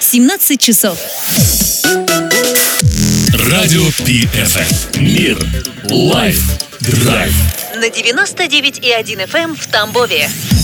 17 часов. Радио PFM. Мир. Лайф. Драйв. На 99,1 FM в Тамбове.